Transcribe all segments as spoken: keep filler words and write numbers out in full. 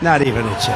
Not even a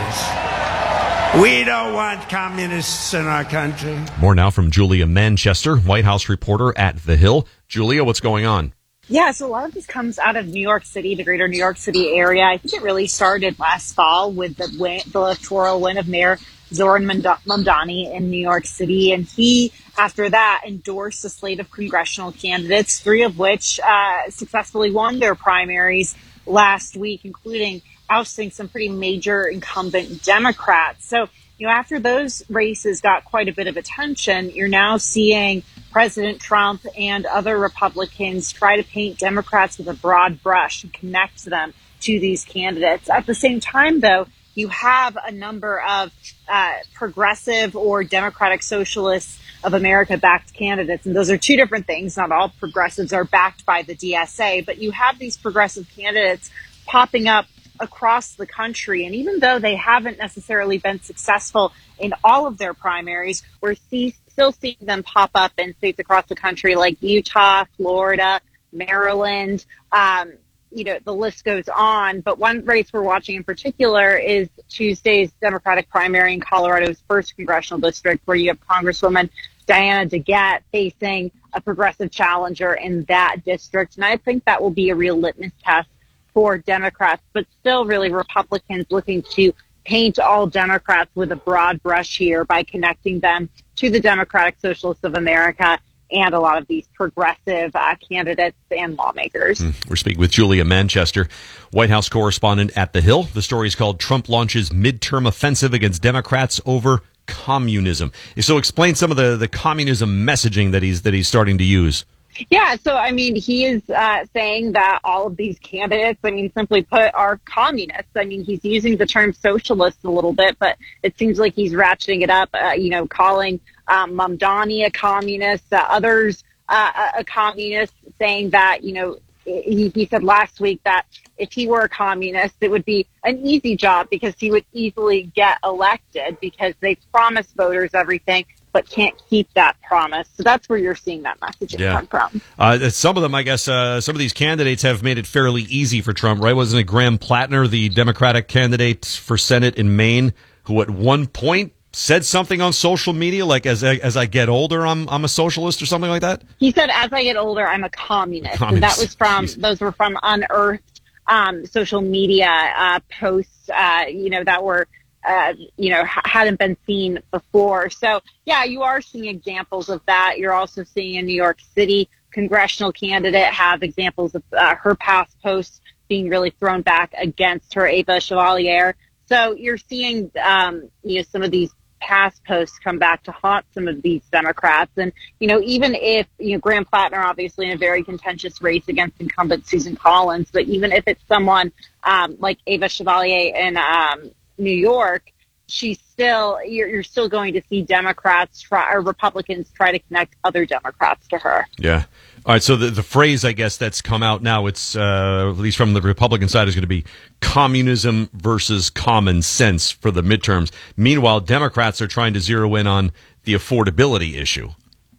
chance. We don't want communists in our country. More now from Julia Manchester, White House reporter at The Hill. Julia, what's going on? Yeah, so a lot of this comes out of New York City, the greater New York City area. I think it really started last fall with the, win, the electoral win of Mayor Zoran Mamdani in New York City. And he, after that, endorsed a slate of congressional candidates, three of which uh, successfully won their primaries last week, including ousting some pretty major incumbent Democrats. So, you know, after those races got quite a bit of attention, you're now seeing President Trump and other Republicans try to paint Democrats with a broad brush and connect them to these candidates. At the same time, though, you have a number of uh, progressive or Democratic Socialists of America-backed candidates, and those are two different things. Not all progressives are backed by the D S A, but you have these progressive candidates popping up across the country. And even though they haven't necessarily been successful in all of their primaries, we're see, still seeing them pop up in states across the country like Utah, Florida, Maryland. Um, you know, the list goes on. But one race we're watching in particular is Tuesday's Democratic primary in Colorado's first congressional district, where you have Congresswoman Diana DeGette facing a progressive challenger in that district. And I think that will be a real litmus test for Democrats, but still really Republicans looking to paint all Democrats with a broad brush here by connecting them to the Democratic Socialists of America and a lot of these progressive uh, candidates and lawmakers. We're speaking with Julia Manchester, White House correspondent at The Hill. The story is called Trump Launches Midterm Offensive Against Democrats Over Communism. So explain some of the, the communism messaging that he's that he's starting to use. Yeah, so, I mean, he is uh, saying that all of these candidates, I mean, simply put, are communists. I mean, he's using the term socialist a little bit, but it seems like he's ratcheting it up, uh, you know, calling um, Mamdani a communist, uh, others uh, a communist, saying that, you know, he, he said last week that if he were a communist, it would be an easy job because he would easily get elected because they promise voters everything, but can't keep that promise. So that's where you're seeing that message yeah. come from. Uh, some of them, I guess, uh, some of these candidates have made it fairly easy for Trump, right? Wasn't it Graham Plattner, the Democratic candidate for Senate in Maine, who at one point said something on social media like, as I, as I get older, I'm I'm a socialist or something like that? He said, as I get older, I'm a communist. communist. And that was from, Jeez. those were from unearthed um, social media uh, posts, uh, you know, that were, Uh, you know, ha- hadn't been seen before. So, yeah, you are seeing examples of that. You're also seeing in New York City, congressional candidate have examples of uh, her past posts being really thrown back against her, Ava Chevalier. So you're seeing, um, you know, some of these past posts come back to haunt some of these Democrats. And, you know, even if, you know, Graham Plattner, obviously in a very contentious race against incumbent Susan Collins, but even if it's someone um, like Ava Chevalier in um, New York, she's still, you're, you're still going to see Democrats try, or Republicans try to connect other Democrats to her. Yeah. All right. So the, the phrase, I guess, that's come out now, it's, uh, at least from the Republican side, is going to be communism versus common sense for the midterms. Meanwhile, Democrats are trying to zero in on the affordability issue.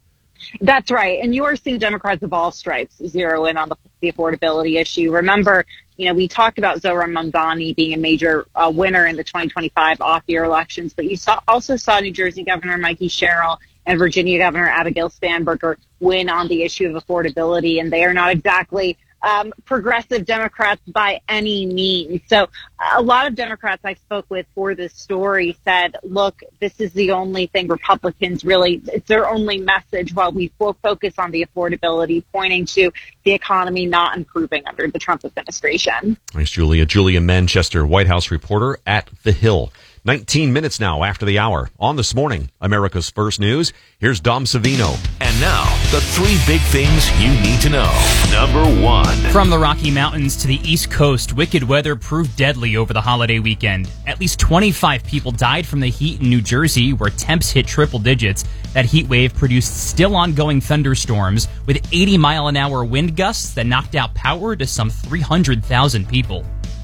That's right. And you are seeing Democrats of all stripes zero in on the, the affordability issue. Remember, you know, we talked about Zoran Mamdani being a major uh, winner in the twenty twenty-five off-year elections, but you saw, also saw New Jersey Governor Mikey Sherrill and Virginia Governor Abigail Spanberger win on the issue of affordability, and they are not exactly um, progressive Democrats by any means. So a lot of Democrats I spoke with for this story said, look, this is the only thing Republicans really, it's their only message while we will focus on the affordability, pointing to the economy not improving under the Trump administration. Thanks, Julia. Julia Manchester, White House reporter at The Hill. nineteen minutes now after the hour. On This Morning, America's First News, here's Dom Savino. And now, the three big things you need to know. Number one. From the Rocky Mountains to the East Coast, wicked weather proved deadly over the holiday weekend. At least twenty-five people died from the heat in New Jersey, where temps hit triple digits. That heat wave produced still ongoing thunderstorms with eighty mile an hour wind gusts that knocked out power to some three hundred thousand people.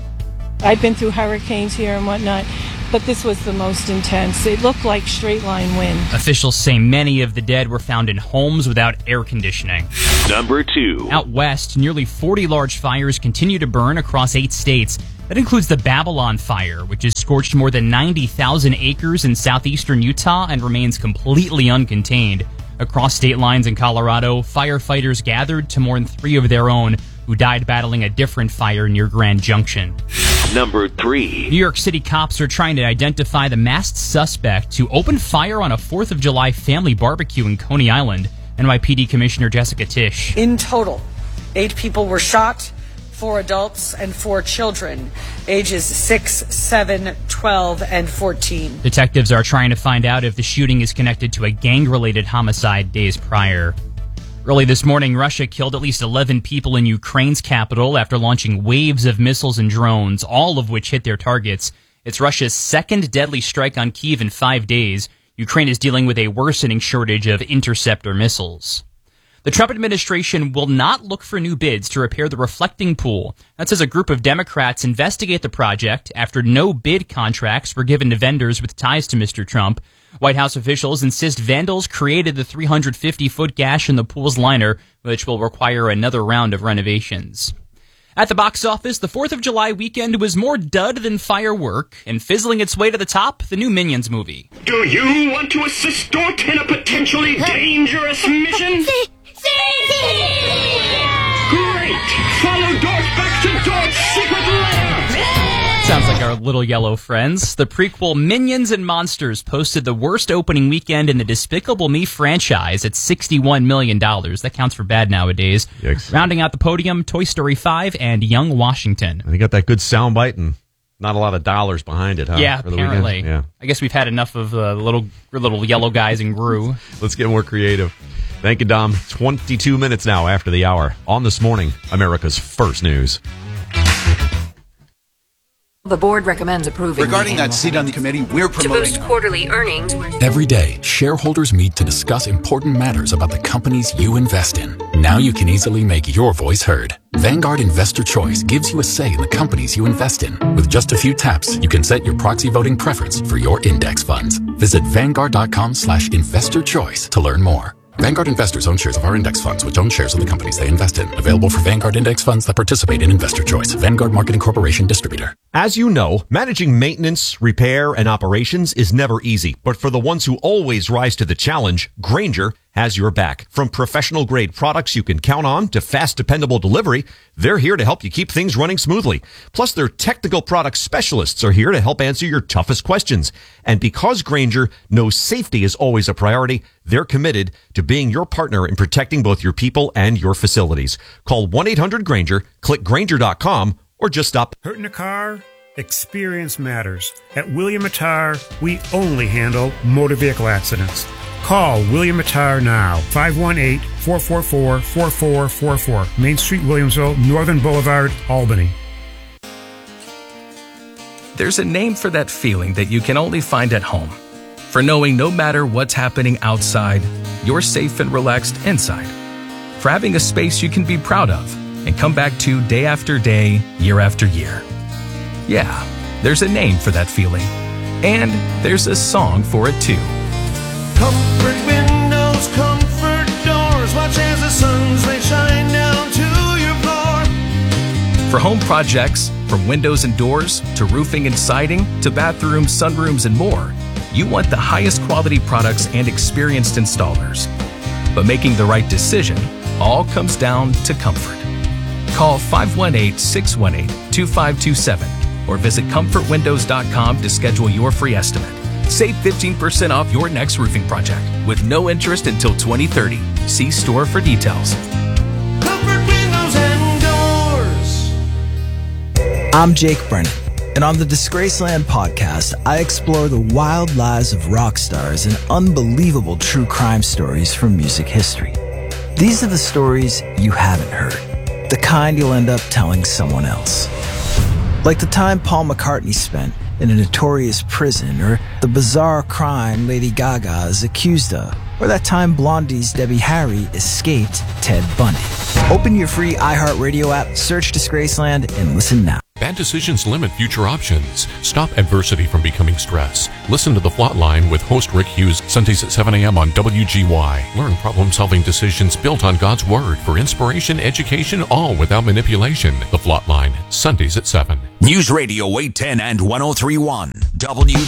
I've been through hurricanes here and whatnot, but this was the most intense. It looked like straight line wind. Officials say many of the dead were found in homes without air conditioning. Number two. Out west, nearly forty large fires continue to burn across eight states. That includes the Babylon Fire, which has scorched more than ninety thousand acres in southeastern Utah and remains completely uncontained. Across state lines in Colorado, firefighters gathered to mourn three of their own who died battling a different fire near Grand Junction. Number three. New York City cops are trying to identify the masked suspect who opened fire on a fourth of July family barbecue in Coney Island. N Y P D Commissioner Jessica Tisch. In total, eight people were shot, four adults and four children, ages six, seven, twelve, and fourteen. Detectives are trying to find out if the shooting is connected to a gang-related homicide days prior. Early this morning, Russia killed at least eleven people in Ukraine's capital after launching waves of missiles and drones, all of which hit their targets. It's Russia's second deadly strike on Kyiv in five days. Ukraine is dealing with a worsening shortage of interceptor missiles. The Trump administration will not look for new bids to repair the reflecting pool. That's as a group of Democrats investigate the project after no bid contracts were given to vendors with ties to Mister Trump. White House officials insist vandals created the three hundred fifty foot gash in the pool's liner, which will require another round of renovations. At the box office, the fourth of July weekend was more dud than firework, and fizzling its way to the top, the new Minions movie. Do you want to assist Dort in a potentially dangerous mission? Great! Follow Dort back to Dort's secret lair! Sounds like our little yellow friends. The prequel Minions and Monsters posted the worst opening weekend in the Despicable Me franchise at sixty-one million dollars. That counts for bad nowadays. Yikes. Rounding out the podium, Toy Story five and Young Washington. And you got that good soundbite and not a lot of dollars behind it, huh? Yeah, for the apparently. weekend? Yeah. I guess we've had enough of uh, little little yellow guys in Gru. Let's get more creative. Thank you, Dom. twenty-two minutes now after the hour. On This Morning, America's First News. The board recommends approving. Regarding that seat on the committee, we're promoting to boost quarterly earnings. Every day, shareholders meet to discuss important matters about the companies you invest in. Now you can easily make your voice heard. Vanguard Investor Choice gives you a say in the companies you invest in. With just a few taps, you can set your proxy voting preference for your index funds. Visit Vanguard.com slash investor choice to learn more. Vanguard investors own shares of our index funds, which own shares of the companies they invest in. Available for Vanguard index funds that participate in Investor Choice. Vanguard Marketing Corporation Distributor. As you know, managing maintenance, repair, and operations is never easy. But for the ones who always rise to the challenge, Grainger has your back. From professional-grade products you can count on to fast, dependable delivery, they're here to help you keep things running smoothly. Plus, their technical product specialists are here to help answer your toughest questions. And because Grainger knows safety is always a priority, they're committed to being your partner in protecting both your people and your facilities. Call one eight hundred Grainger, click Grainger dot com, or just stop. Hurt in a car? Experience matters. At William Mattar, we only handle motor vehicle accidents. Call William Mattar now. five one eight, four four four, four four four four. Main Street, Williamsville, Northern Boulevard, Albany. There's a name for that feeling that you can only find at home. For knowing no matter what's happening outside, you're safe and relaxed inside. For having a space you can be proud of and come back to day after day, year after year. Yeah, there's a name for that feeling. And there's a song for it too. Comfort windows, comfort doors, watch as the sun's rays shine down to your floor. For home projects, from windows and doors to roofing and siding to bathrooms, sunrooms, and more, you want the highest quality products and experienced installers. But making the right decision all comes down to comfort. Call five one eight, six one eight, two five two seven or visit comfort windows dot com to schedule your free estimate. Save fifteen percent off your next roofing project with no interest until twenty thirty. See store for details. Comfort windows and doors. I'm Jake Brennan, and on the Disgraceland podcast, I explore the wild lives of rock stars and unbelievable true crime stories from music history. These are the stories you haven't heard, the kind you'll end up telling someone else. Like the time Paul McCartney spent in a notorious prison, or the bizarre crime Lady Gaga is accused of, or that time Blondie's Debbie Harry escaped Ted Bundy. Open your free iHeartRadio app, search Disgraceland, and listen now. Bad Bad decisions limit future options. Stop adversity from becoming stress. Listen to The Flot Line with host Rick Hughes, Sundays at seven a.m. on W G Y. Learn problem-solving decisions built on God's Word for inspiration, education, all without manipulation. The Flot Line, Sundays at seven. News Radio eight ten and one oh three point one. W